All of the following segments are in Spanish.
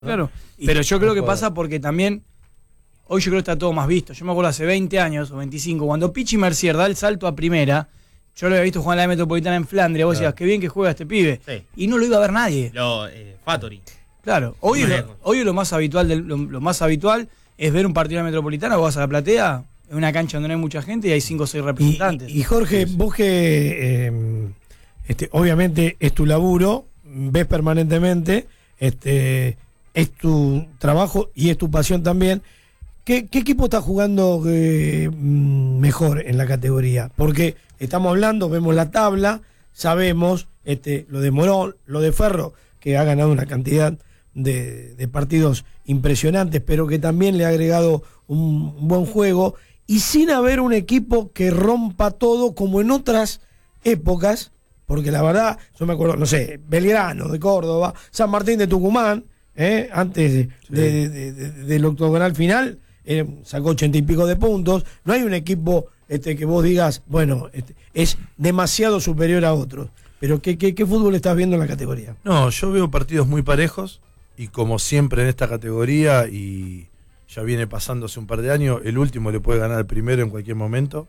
Claro, pero yo creo que pasa porque también hoy yo creo que está todo más visto. Yo me acuerdo hace 20 años o 25, cuando Pichi Mercier da el salto a primera, yo lo había visto jugar en la Metropolitana en Flandria, vos decías, qué bien que juega este pibe. Sí. Y no lo iba a ver nadie. Fattori. Claro, hoy es lo más habitual, lo más habitual es ver un partido de la Metropolitana, vos vas a la platea, en una cancha donde no hay mucha gente y hay 5 o 6 representantes. Y Jorge, vos que obviamente es tu laburo, ves permanentemente, es tu trabajo y es tu pasión también. ¿Qué equipo está jugando mejor en la categoría? Porque estamos hablando, vemos la tabla, sabemos lo de Morón, lo de Ferro, que ha ganado una cantidad de partidos impresionantes, pero que también le ha agregado un buen juego, y sin haber un equipo que rompa todo como en otras épocas, porque la verdad, yo me acuerdo, no sé, Belgrano de Córdoba, San Martín de Tucumán, antes del octogonal final, sacó 80 y pico de puntos. No hay un equipo que vos digas, bueno, es demasiado superior a otros. Pero ¿qué fútbol estás viendo en la categoría? No, yo veo partidos muy parejos, y como siempre en esta categoría, y ya viene pasando hace un par de años, el último le puede ganar al primero en cualquier momento.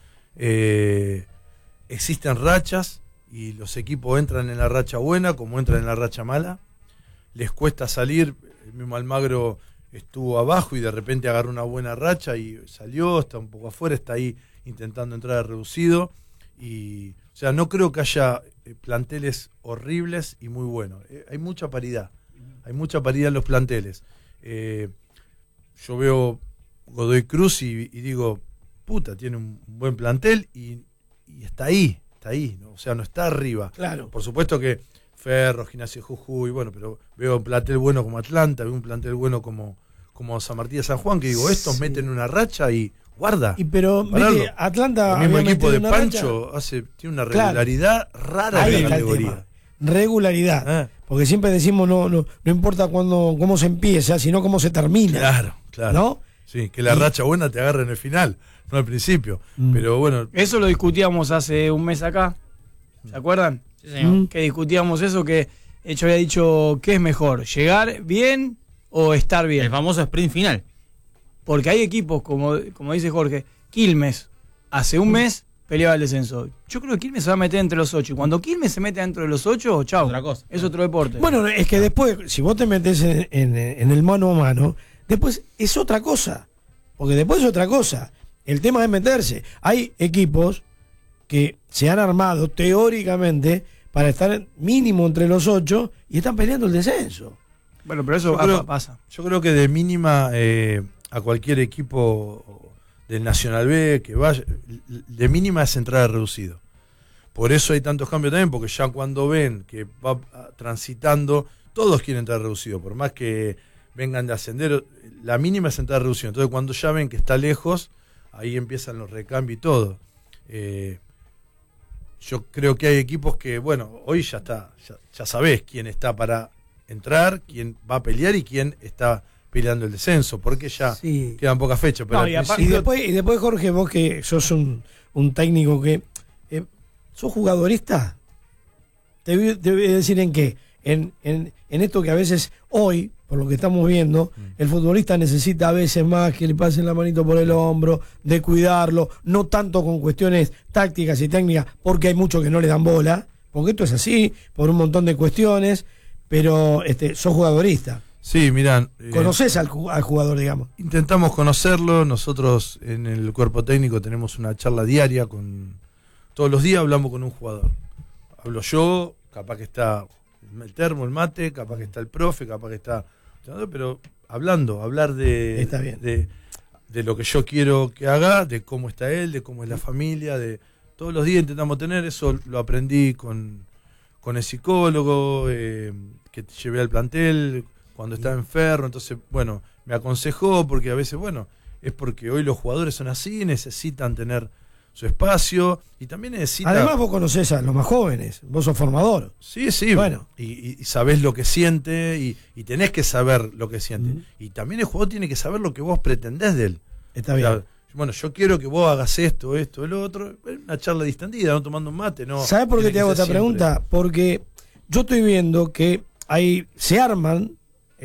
Existen rachas, y los equipos entran en la racha buena como entran en la racha mala. Les cuesta salir. El mismo Almagro estuvo abajo y de repente agarró una buena racha y salió, está un poco afuera, está ahí intentando entrar a reducido. Y, o sea, no creo que haya planteles horribles y muy buenos. Hay mucha paridad. Hay mucha paridad en los planteles. Yo veo Godoy Cruz y digo, puta, tiene un buen plantel y está ahí, ¿no? O sea, no está arriba. Claro. Por supuesto que Ferro, Gimnasia Jujuy, bueno, pero veo un plantel bueno como Atlanta, veo un plantel bueno como San Martín de San Juan, que digo, estos meten una racha y guarda. Pero viste, Atlanta, el mismo equipo de Pancho tiene una regularidad rara en la categoría. Regularidad. Porque siempre decimos no importa cómo se empieza, sino cómo se termina. Claro. ¿No? Sí, que la racha buena te agarre en el final, no al principio. Pero bueno. Eso lo discutíamos hace un mes acá. ¿Se acuerdan? Sí, señor. Que discutíamos eso, que yo había dicho, ¿qué es mejor? ¿Llegar bien o estar bien? El famoso sprint final. Porque hay equipos, como dice Jorge, Quilmes, hace un mes peleaba el descenso. Yo creo que Quilmes se va a meter entre los 8. Y cuando Quilmes se mete dentro de los 8, chao. Otra cosa. Es otro deporte. Bueno, es que después, si vos te metés en el mano a mano, después es otra cosa. Porque después es otra cosa. El tema es meterse. Hay equipos que se han armado teóricamente para estar mínimo entre los 8 y están peleando el descenso. Bueno, pero eso pasa. Yo creo que de mínima a cualquier equipo del Nacional B que vaya, de mínima es entrar a reducido. Por eso hay tantos cambios también, porque ya cuando ven que va transitando, todos quieren entrar a reducido, por más que vengan de ascender, la mínima es entrar a reducido. Entonces cuando ya ven que está lejos, ahí empiezan los recambios y todo. Yo creo que hay equipos que, bueno, hoy ya está, ya sabés quién está para entrar, quién va a pelear y quién está peleando el descenso, porque ya quedan pocas fechas. Pero y después, Jorge, vos que sos un técnico que sos jugadorista, te voy a decir en qué. En esto que a veces hoy, por lo que estamos viendo, el futbolista necesita a veces más que le pasen la manito por el hombro, de cuidarlo, no tanto con cuestiones tácticas y técnicas, porque hay muchos que no le dan bola, porque esto es así, por un montón de cuestiones, pero sos jugadorista. Sí, mirá. ¿Conocés al jugador, digamos? Intentamos conocerlo. Nosotros en el cuerpo técnico tenemos una charla diaria todos los días hablamos con un jugador. Hablo yo, capaz que está el termo, el mate, capaz que está el profe, capaz que está... Pero hablar de lo que yo quiero que haga, de cómo está él, de cómo es la familia, de todos los días intentamos tener eso. Lo aprendí con el psicólogo que llevé al plantel cuando estaba enfermo. Entonces, bueno, me aconsejó, porque a veces, bueno, es porque hoy los jugadores son así, necesitan tener su espacio y también necesitan... Además vos conocés a los más jóvenes, vos sos formador. Sí, bueno. Y sabés lo que siente y tenés que saber lo que siente. Y también el jugador tiene que saber lo que vos pretendés de él. Está bien. O sea, bueno, yo quiero que vos hagas esto, el otro. Una charla distendida, no tomando un mate. No. ¿Sabés por qué te hago esta pregunta? Porque yo estoy viendo que se arman